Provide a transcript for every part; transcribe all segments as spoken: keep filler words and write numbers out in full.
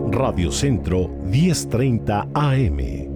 Radio Centro diez treinta A M.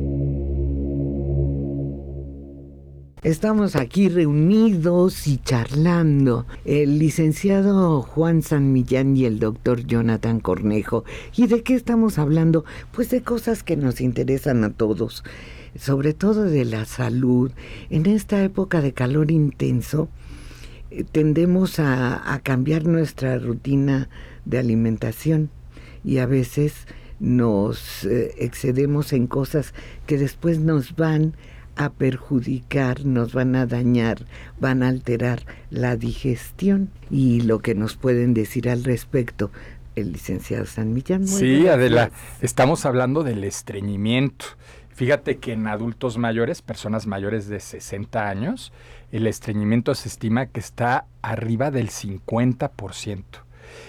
Estamos aquí reunidos y charlando, el licenciado Juan San Millán y el doctor Jonathan Cornejo. ¿Y de qué estamos hablando? Pues de cosas que nos interesan a todos, sobre todo de la salud. En esta época de calor intenso, eh, tendemos a, a cambiar nuestra rutina de alimentación y a veces nos eh, excedemos en cosas que después nos van a perjudicar, nos van a dañar, van a alterar la digestión. Y lo que nos pueden decir al respecto el licenciado San Millán. Sí, Adela, estamos hablando del estreñimiento. Fíjate que en adultos mayores, personas mayores de sesenta años, el estreñimiento se estima que está arriba del cincuenta por ciento.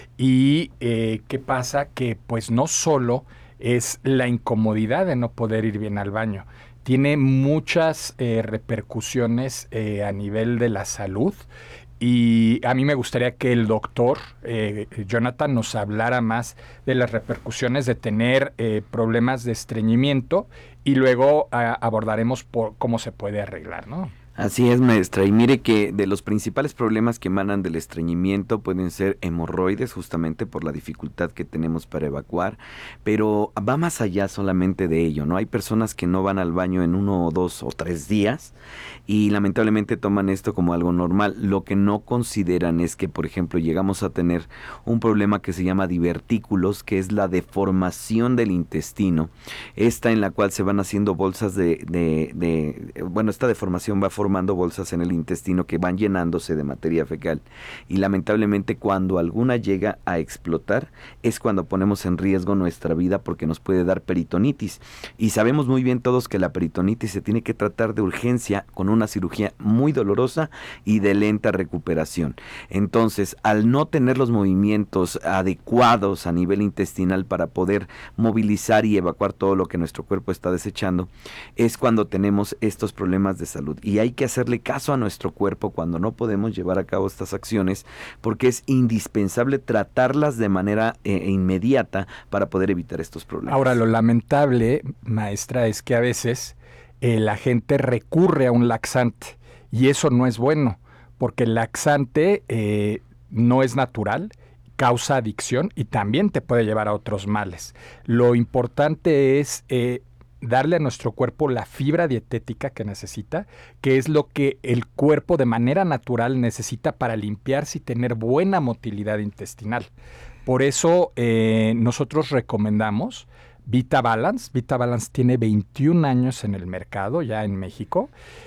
Y eh, ¿qué pasa? Que pues no solo es la incomodidad de no poder ir bien al baño, tiene muchas eh, repercusiones eh, a nivel de la salud. Y a mí me gustaría que el doctor eh, Jonathan nos hablara más de las repercusiones de tener eh, problemas de estreñimiento y luego a, abordaremos por cómo se puede arreglar, ¿no? Así es, maestra, y mire que de los principales problemas que emanan del estreñimiento pueden ser hemorroides, justamente por la dificultad que tenemos para evacuar, pero va más allá solamente de ello, ¿no? Hay personas que no van al baño en uno o dos o tres días y lamentablemente toman esto como algo normal. Lo que no consideran es que, por ejemplo, llegamos a tener un problema que se llama divertículos, que es la deformación del intestino, esta en la cual se van haciendo bolsas de, de, de bueno, esta deformación va formando bolsas en el intestino que van llenándose de materia fecal y lamentablemente cuando alguna llega a explotar es cuando ponemos en riesgo nuestra vida porque nos puede dar peritonitis y sabemos muy bien todos que la peritonitis se tiene que tratar de urgencia con una cirugía muy dolorosa y de lenta recuperación. Entonces, al no tener los movimientos adecuados a nivel intestinal para poder movilizar y evacuar todo lo que nuestro cuerpo está desechando, es cuando tenemos estos problemas de salud y hay que hacerle caso a nuestro cuerpo cuando no podemos llevar a cabo estas acciones porque es indispensable tratarlas de manera eh, inmediata para poder evitar estos problemas. Ahora, lo lamentable, maestra, es que a veces eh, la gente recurre a un laxante y eso no es bueno porque el laxante eh, no es natural, causa adicción y también te puede llevar a otros males. Lo importante es eh, darle a nuestro cuerpo la fibra dietética que necesita, que es lo que el cuerpo de manera natural necesita para limpiarse y tener buena motilidad intestinal. Por eso eh, nosotros recomendamos Vita Balance. Vita Balance tiene veintiún años en el mercado, ya en México,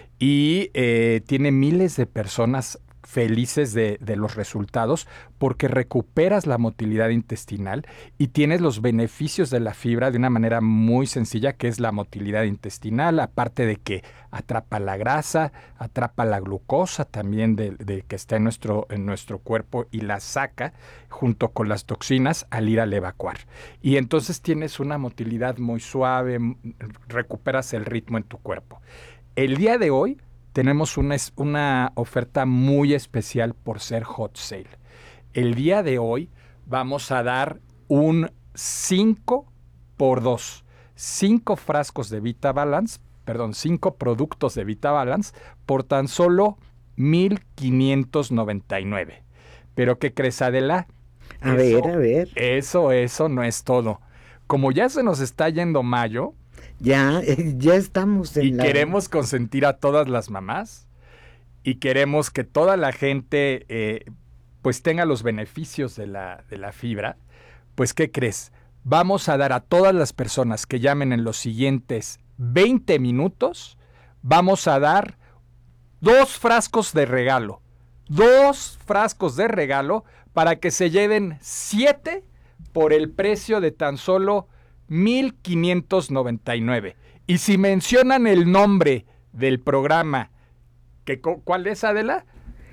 y eh, tiene miles de personas felices de, de los resultados porque recuperas la motilidad intestinal y tienes los beneficios de la fibra de una manera muy sencilla, que es la motilidad intestinal, aparte de que atrapa la grasa, atrapa la glucosa también de, de que está en nuestro, en nuestro cuerpo y la saca junto con las toxinas al ir al evacuar. Y entonces tienes una motilidad muy suave, recuperas el ritmo en tu cuerpo. El día de hoy tenemos una, una oferta muy especial por ser hot sale. El día de hoy vamos a dar un cinco por dos. cinco frascos de Vita Balance, perdón, cinco productos de Vita Balance por tan solo mil quinientos noventa y nueve. ¿Pero qué crees, Adela? A Eso, ver, a ver. Eso, eso no es todo. Como ya se nos está yendo mayo, Ya, eh, ya estamos en y la... queremos consentir a todas las mamás y queremos que toda la gente eh, pues tenga los beneficios de la, de la fibra, pues ¿qué crees? Vamos a dar a todas las personas que llamen en los siguientes veinte minutos, vamos a dar dos frascos de regalo, dos frascos de regalo para que se lleven siete por el precio de tan solo mil quinientos noventa y nueve. Y si mencionan el nombre del programa, que, ¿cuál es, Adela?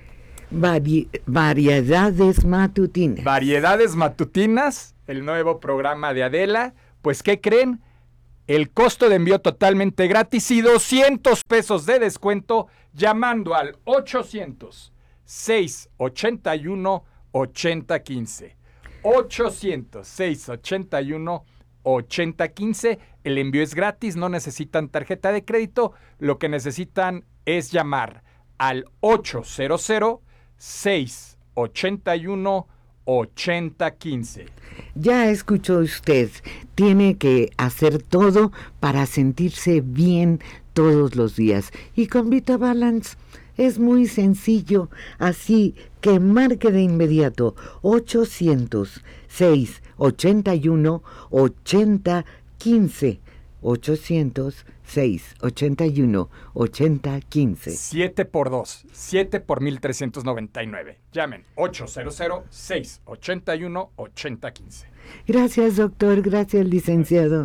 Vari- variedades matutinas. Variedades matutinas, el nuevo programa de Adela. Pues, ¿qué creen? El costo de envío totalmente gratis y doscientos pesos de descuento llamando al ochocientos, seiscientos ochenta y uno, ochenta quince. ochocientos, seiscientos ochenta y uno, ochenta quince. El envío es gratis, no necesitan tarjeta de crédito. Lo que necesitan es llamar al ochocientos, seiscientos ochenta y uno, ochenta quince. Ya escuchó usted, tiene que hacer todo para sentirse bien todos los días. Y con VitaBalance es muy sencillo, así que marque de inmediato ochocientos, seiscientos ochenta y uno, ochenta quince. ochocientos, seiscientos ochenta y uno, ochenta quince. siete por dos, siete por mil trescientos noventa y nueve. Llamen ochocientos, seiscientos ochenta y uno, ochenta quince. Gracias, doctor. Gracias, licenciado.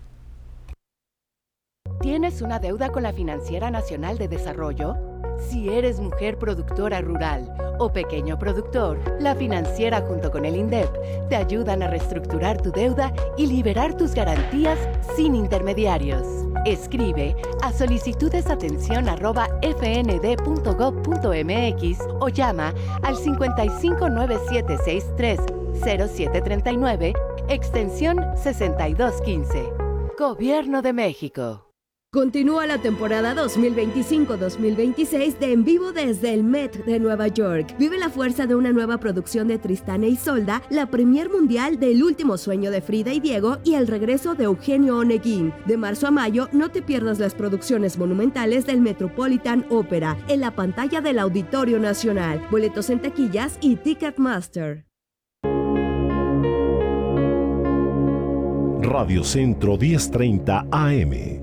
¿Tienes una deuda con la Financiera Nacional de Desarrollo? Si eres mujer productora rural o pequeño productor, la Financiera junto con el INDEP te ayudan a reestructurar tu deuda y liberar tus garantías sin intermediarios. Escribe a solicitudesatención arroba f n d punto gov punto m x o llama al cincuenta y cinco, nueve siete seis tres, cero siete tres nueve, extensión sesenta y dos quince. Gobierno de México. Continúa la temporada dos mil veinticinco dos mil veintiséis de En Vivo desde el Met de Nueva York. Vive la fuerza de una nueva producción de Tristán e Isolda, la premier mundial del Último Sueño de Frida y Diego y el regreso de Eugenio Oneguín. De marzo a mayo, no te pierdas las producciones monumentales del Metropolitan Opera en la pantalla del Auditorio Nacional. Boletos en taquillas y Ticketmaster. Radio Centro diez treinta A M.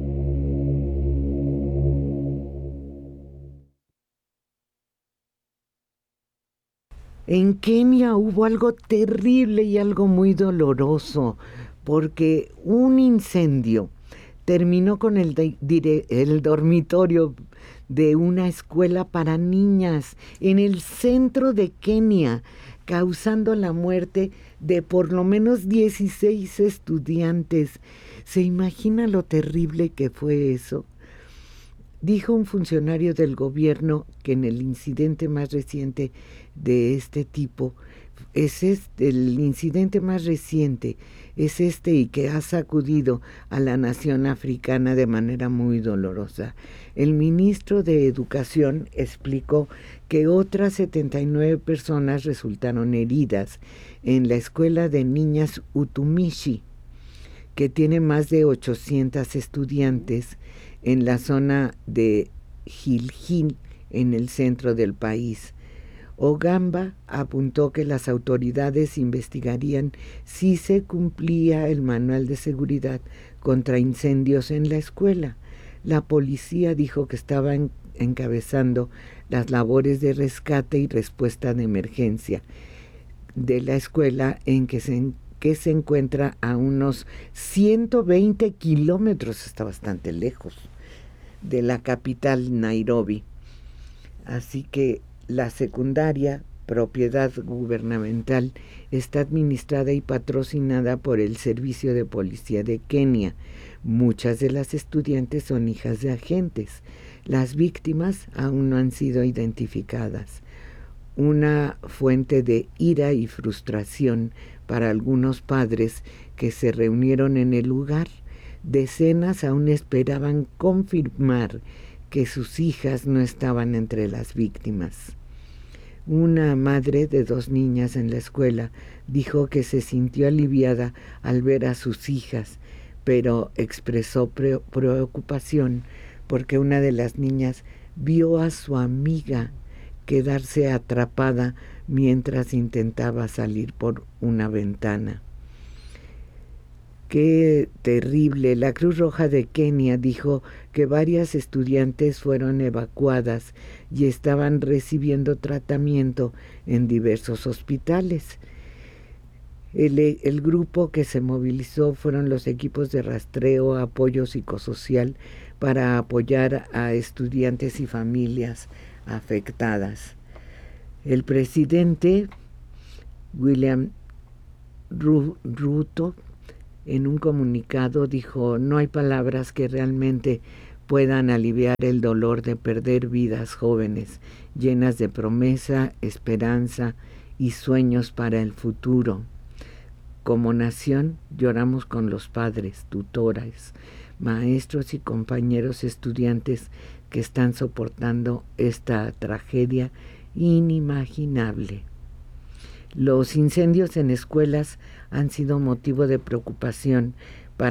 En Kenia hubo algo terrible y algo muy doloroso, porque un incendio terminó con el, de, dire, el dormitorio de una escuela para niñas en el centro de Kenia, causando la muerte de por lo menos dieciséis estudiantes. ¿Se imagina lo terrible que fue eso? Dijo un funcionario del gobierno que en el incidente más reciente de este tipo, es este, el incidente más reciente es este y que ha sacudido a la nación africana de manera muy dolorosa. El ministro de Educación explicó que otras setenta y nueve personas resultaron heridas en la escuela de niñas Utumishi, que tiene más de ochocientos estudiantes en la zona de Gilgil, en el centro del país. Ogamba apuntó que las autoridades investigarían si se cumplía el manual de seguridad contra incendios en la escuela. La policía dijo que estaba en, encabezando las labores de rescate y respuesta de emergencia de la escuela en que se, que se encuentra a unos ciento veinte kilómetros, está bastante lejos, de la capital Nairobi. Así que la secundaria, propiedad gubernamental, está administrada y patrocinada por el Servicio de Policía de Kenia. Muchas de las estudiantes son hijas de agentes. Las víctimas aún no han sido identificadas. Una fuente de ira y frustración para algunos padres que se reunieron en el lugar. Decenas aún esperaban confirmar que sus hijas no estaban entre las víctimas. Una madre de dos niñas en la escuela dijo que se sintió aliviada al ver a sus hijas, pero expresó pre- preocupación porque una de las niñas vio a su amiga quedarse atrapada mientras intentaba salir por una ventana. Qué terrible. La Cruz Roja de Kenia dijo que varias estudiantes fueron evacuadas y estaban recibiendo tratamiento en diversos hospitales. El, el grupo que se movilizó fueron los equipos de rastreo, apoyo psicosocial para apoyar a estudiantes y familias afectadas. El presidente William Ruto en un comunicado dijo: no hay palabras que realmente puedan aliviar el dolor de perder vidas jóvenes llenas de promesa, esperanza y sueños para el futuro. Como nación lloramos con los padres, tutores, maestros y compañeros estudiantes que están soportando esta tragedia inimaginable. Los incendios en escuelas han sido motivo de preocupación